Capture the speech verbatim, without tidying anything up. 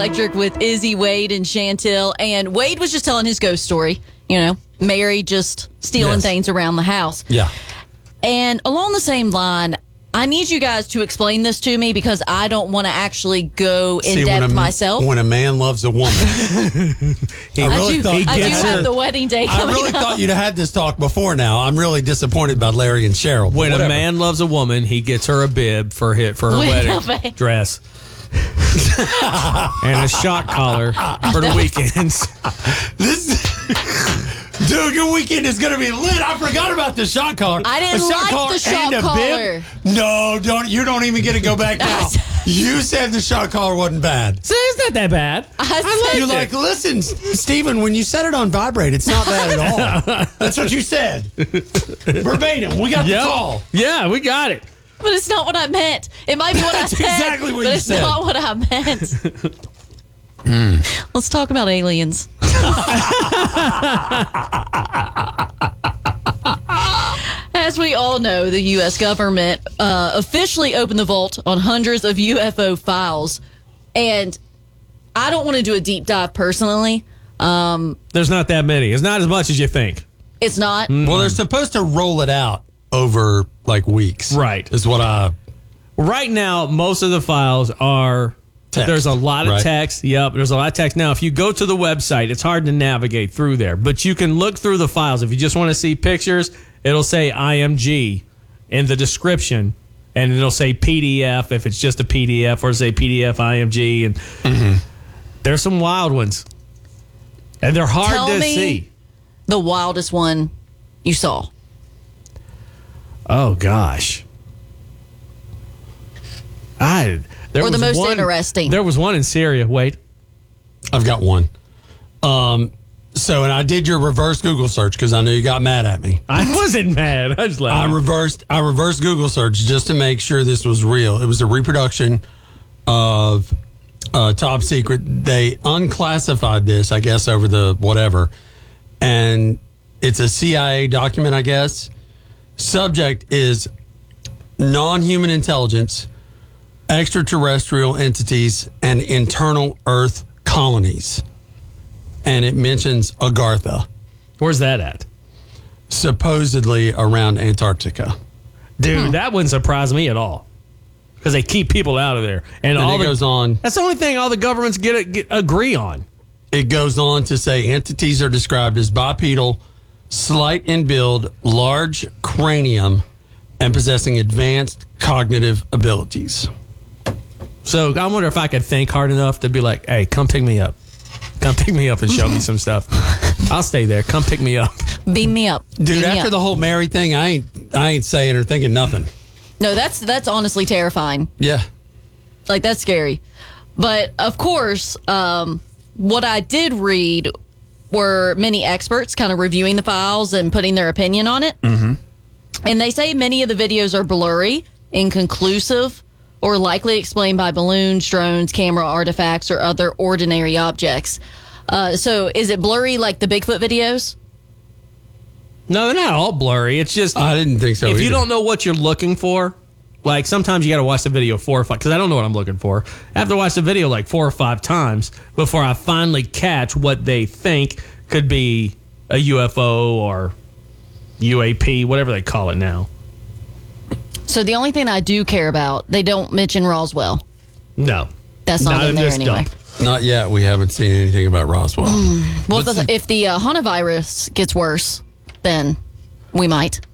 Electric with Izzy, Wade, and Chantel. And Wade was just telling his ghost story. You know, Mary just stealing Yes. things around the house. Yeah. And along the same line, I need you guys to explain this to me because I don't want to actually go in See, depth when a, myself. When a man loves a woman. He I I really do, thought I do gets have her- the wedding day I coming really up. thought you'd have had this talk before now. I'm really disappointed by Larry and Cheryl. but When whatever. a man loves a woman, he gets her a bib for hit for her Wait, wedding okay. dress. And a shock collar for the weekends. This, dude, your weekend is going to be lit. I forgot about the shot collar. I didn't a shot like the shot and a collar. bib? No, don't. You don't even get to go back now. You said the shot collar wasn't bad. So it's not that bad. I said- You're like, listen, Stephen, when you set it on vibrate, it's not bad at all. That's what you said. Verbatim. We got Yep. the call. Yeah, we got it. But it's not what I meant. It might be what That's I said, exactly what but you it's said. not what I meant. Let's talk about aliens. As we all know, the U S government uh, officially opened the vault on hundreds of U F O files. And I don't want to do a deep dive personally. Um, There's not that many. It's not as much as you think. it's not. Well, they're supposed to roll it out over like weeks. Right. Is what I. Right now, most of the files are. Text, There's a lot of right? text. Yep, there's a lot of text. Now, if you go to the website, it's hard to navigate through there, but you can look through the files. If you just want to see pictures, it'll say I M G in the description, and it'll say P D F if it's just a P D F, or say P D F I M G. And Mm-hmm. there's some wild ones, and they're hard Tell to me see. the wildest one you saw. Oh gosh, I there Or the was most one- interesting. There was one in Syria. Wait. I've got one. Um, so, and I did your reverse Google search because I knew you got mad at me. I wasn't mad. I just I laughed. reversed I reversed Google search just to make sure this was real. It was a reproduction of uh, Top Secret. They unclassified this, I guess, over the whatever, and it's a C I A document, I guess. Subject is non-human intelligence, extraterrestrial entities, and internal Earth colonies. And it mentions Agartha, Where's that at? supposedly around Antarctica. Dude, that wouldn't surprise me at all. Because they keep people out of there. And, And all it the, goes on. That's the only thing all the governments get, get agree on. It goes on to say entities are described as bipedal, slight in build, large cranium, and possessing advanced cognitive abilities. So I wonder if I could think hard enough to be like, hey, come pick me up. Come pick me up and show me some stuff. I'll stay there. Come pick me up. Beam me up. Dude, Beam me after up. the whole Mary thing, I ain't I ain't saying or thinking nothing. No, that's that's honestly terrifying. Yeah. Like, that's scary. But of course, um, what I did read were many experts kind of reviewing the files and putting their opinion on it. Mm-hmm. And they say many of the videos are blurry, inconclusive, or likely explained by balloons, drones, camera artifacts, or other ordinary objects. Uh, so is it blurry like the Bigfoot videos? No, they're not all blurry. It's just I didn't think so if you either. don't know what you're looking for, like sometimes you got to watch the video four or five, because I don't know what I'm looking for. I have to watch the video like four or five times before I finally catch what they think could be a U F O or U A P, whatever they call it now. So the only thing I do care about, they don't mention Roswell. No. That's not, in there this anyway. dump. Not yet. We haven't seen anything about Roswell. Well, if the, if the uh, Hantavirus gets worse, then we might.